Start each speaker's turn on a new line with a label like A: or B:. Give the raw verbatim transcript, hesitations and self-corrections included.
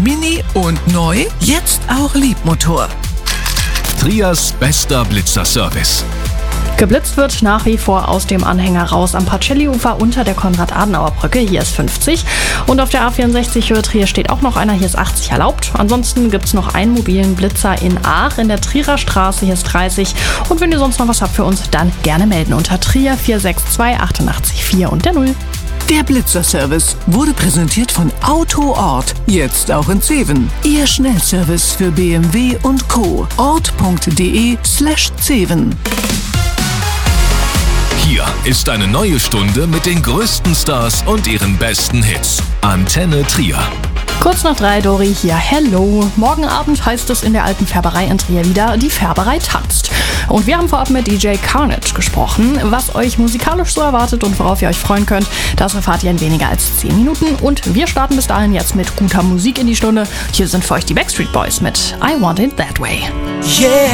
A: Mini und neu, jetzt auch Liebmotor.
B: Trias bester Blitzerservice.
C: Geblitzt wird nach wie vor aus dem Anhänger raus am Pacelli-Ufer unter der Konrad-Adenauer-Brücke. Hier ist fünfzig. Und auf der A vierundsechzig Höhe Trier steht auch noch einer. Hier ist achtzig erlaubt. Ansonsten gibt es noch einen mobilen Blitzer in Aach in der Trierer Straße. Hier ist dreißig. Und wenn ihr sonst noch was habt für uns, dann gerne melden unter Trier vier sechs zwei acht acht vier und der null.
A: Der Blitzerservice wurde präsentiert von Autoort, jetzt auch in Zeven. Ihr Schnellservice für B M W und Co. ort.de slash Zeven.
B: Hier ist eine neue Stunde mit den größten Stars und ihren besten Hits. Antenne Trier.
C: Kurz nach drei, Dori hier. Hello. Morgen Abend heißt es in der alten Färberei in Trier wieder, die Färberei tanzt. Und wir haben vorab mit D J Carnage gesprochen. Was euch musikalisch so erwartet und worauf ihr euch freuen könnt, das erfahrt ihr in weniger als zehn Minuten. Und wir starten bis dahin jetzt mit guter Musik in die Stunde. Hier sind für euch die Backstreet Boys mit I Want It That Way.
A: Yeah.